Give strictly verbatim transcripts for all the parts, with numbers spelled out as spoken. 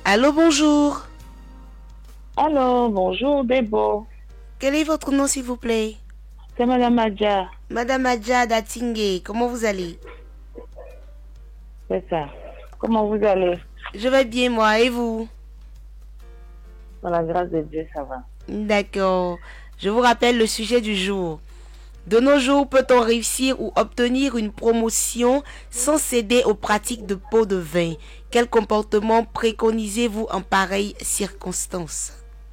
Allô, bonjour. Allô, bonjour, Debo. Quel est votre nom, s'il vous plaît? C'est Madame Adja. Madame Adja Datingé, comment vous allez? C'est ça. Comment vous allez? Je vais bien, moi, et vous? Dans la grâce de Dieu, ça va. D'accord. Je vous rappelle le sujet du jour. De nos jours, peut-on réussir ou obtenir une promotion sans céder aux pratiques de pot de vin? Quel comportement préconisez-vous en pareille circonstance?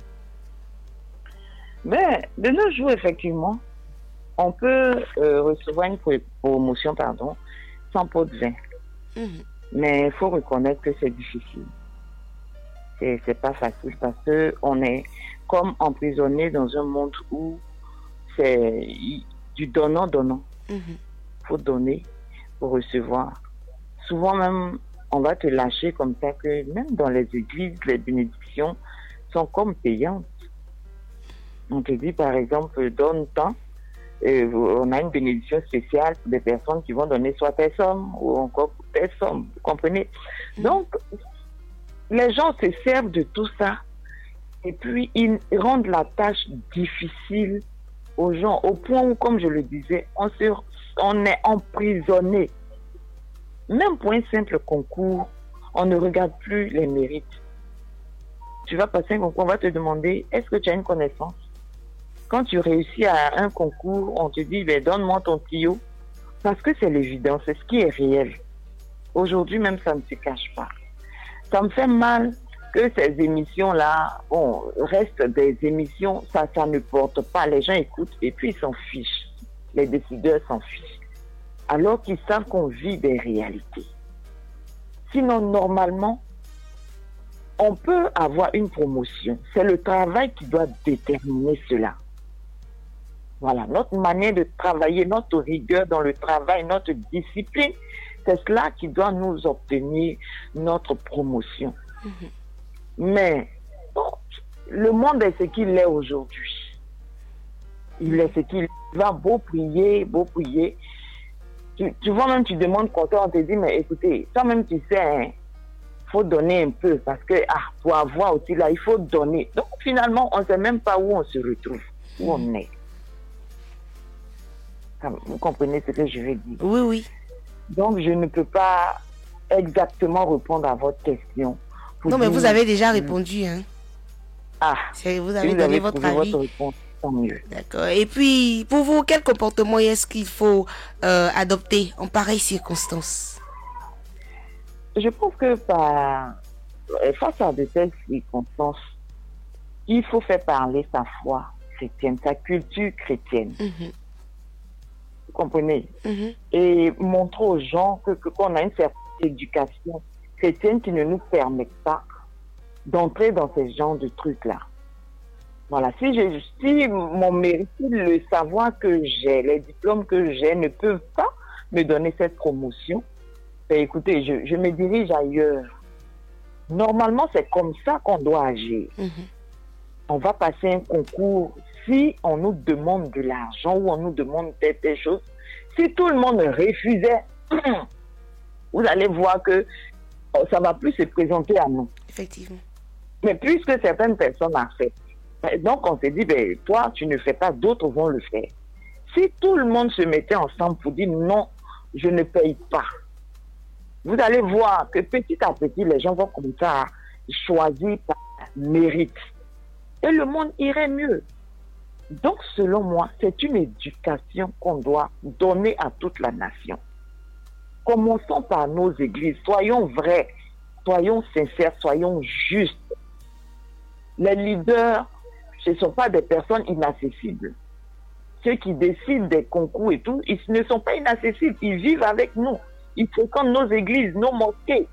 Ben, de nos jours, effectivement, on peut euh, recevoir une pro- promotion, pardon, sans pot de vin. Mhm. Mais il faut reconnaître que c'est difficile. C'est, c'est pas facile parce que on est comme emprisonné dans un monde où c'est du donnant-donnant. Mhm. Il faut donner pour recevoir. Souvent même, on va te lâcher comme ça que même dans les églises, les bénédictions sont comme payantes. On te dit par exemple, donne tant, et on a une bénédiction spéciale pour des personnes qui vont donner soit telle somme ou encore telle somme, vous comprenez? Donc, les gens se servent de tout ça et puis ils rendent la tâche difficile aux gens au point où, comme je le disais, on, se, on est emprisonné. Même pour un simple concours, on ne regarde plus les mérites. Tu vas passer un concours, on va te demander, est-ce que tu as une connaissance? Quand tu réussis à un concours, on te dit, ben, donne-moi ton tuyau. Parce que c'est l'évidence, c'est ce qui est réel. Aujourd'hui, même, ça ne se cache pas. Ça me fait mal que ces émissions-là, bon, restent des émissions, ça, ça ne porte pas. Les gens écoutent et puis ils s'en fichent. Les décideurs s'en fichent. Alors qu'ils savent qu'on vit des réalités. Sinon, normalement, on peut avoir une promotion. C'est le travail qui doit déterminer cela. Voilà, notre manière de travailler, notre rigueur dans le travail, notre discipline, c'est cela qui doit nous obtenir notre promotion. Mm-hmm. Mais bon, le monde est ce qu'il est aujourd'hui. Il est ce qu'il va, beau prier, beau prier. Tu, tu vois, même tu demandes quand on te dit, mais écoutez, toi-même tu sais, hein, faut donner un peu parce que, ah, pour avoir aussi là, il faut donner. Donc finalement, on ne sait même pas où on se retrouve, où on est. Vous comprenez ce que je veux dire? Oui, oui. Donc, je ne peux pas exactement répondre à votre question. Non, mais vous avez déjà répondu. Hein. Ah, c'est, vous avez si vous donné avez votre avis. avis. Votre réponse, tant mieux. D'accord. Et puis, pour vous, quel comportement est-ce qu'il faut euh, adopter en pareille circonstance? Je pense que par, face à de telles circonstances, il faut faire parler sa foi chrétienne, sa culture chrétienne. Mm-hmm. Vous comprenez? Mm-hmm. Et montrer aux gens que, que, qu'on a une certaine éducation chrétienne qui ne nous permet pas d'entrer dans ce genre de trucs-là. Voilà, si, je, si mon mérite, le savoir que j'ai, les diplômes que j'ai ne peuvent pas me donner cette promotion, ben écoutez, je, je me dirige ailleurs. Normalement, c'est comme ça qu'on doit agir. Mm-hmm. On va passer un concours. Si on nous demande de l'argent ou on nous demande des, des choses, si tout le monde refusait, vous allez voir que ça ne va plus se présenter à nous. Effectivement. Mais puisque certaines personnes acceptent, donc on se dit, ben, toi, tu ne fais pas, d'autres vont le faire. Si tout le monde se mettait ensemble pour dire non, je ne paye pas, vous allez voir que petit à petit, les gens vont commencer à choisir par mérite. Et le monde irait mieux. Donc, selon moi, c'est une éducation qu'on doit donner à toute la nation. Commençons par nos églises. Soyons vrais, soyons sincères, soyons justes. Les leaders, ce ne sont pas des personnes inaccessibles. Ceux qui décident des concours et tout, ils ne sont pas inaccessibles. Ils vivent avec nous. Ils fréquentent nos églises, nos mosquées.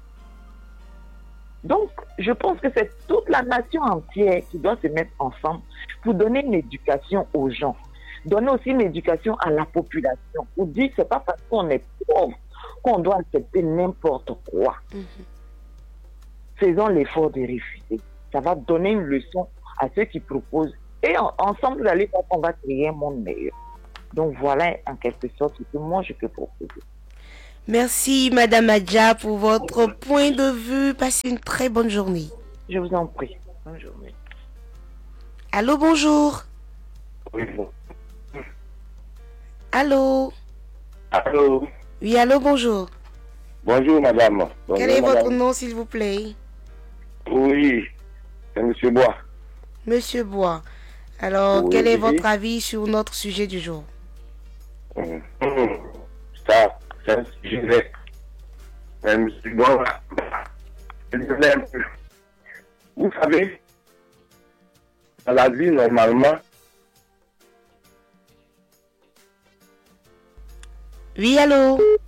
Donc, je pense que c'est toute la nation entière qui doit se mettre ensemble pour donner une éducation aux gens. Donner aussi une éducation à la population. Pour dire que ce n'est pas parce qu'on est pauvre qu'on doit accepter n'importe quoi. Mm-hmm. Faisons l'effort de refuser. Ça va donner une leçon à ceux qui proposent. Et en, ensemble, vous allez voir qu'on va créer un monde meilleur. Donc, voilà en quelque sorte ce que moi je peux proposer. Merci Madame Adja pour votre point de vue. Passez une très bonne journée. Je vous en prie. Bonne journée. Allô, bonjour. Oui, bon. Allô. Allô. Oui, allô, bonjour. Bonjour, madame. Bonjour, Quel est madame. votre nom, s'il vous plaît? Oui, c'est Monsieur Bois. Monsieur Bois. Alors, Oui. quel est votre avis sur notre sujet du jour? Hum, hum. Ça, c'est un sujet. Mais Monsieur Bois, je l'ai un peu. Vous savez, dans la vie, normalement, Oui, allô.